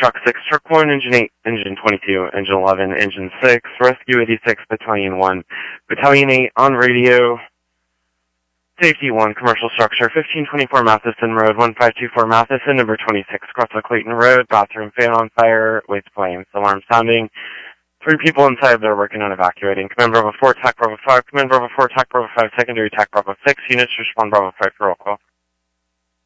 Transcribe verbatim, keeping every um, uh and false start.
Truck six, Truck one, Engine eight, Engine twenty-two, Engine eleven, Engine six, Rescue eighty-six, Battalion one, Battalion eight, on radio, Safety one, Commercial Structure, fifteen twenty-four Matheson Road, one five two four Matheson, number twenty-six, Crosswalk Clayton Road, bathroom fan on fire, with flames, alarm sounding. Three people inside, they're working on evacuating. Command Bravo four, T A C Bravo five, Command Bravo four, T A C Bravo five, Secondary T A C Bravo six, units respond Bravo five for roll call.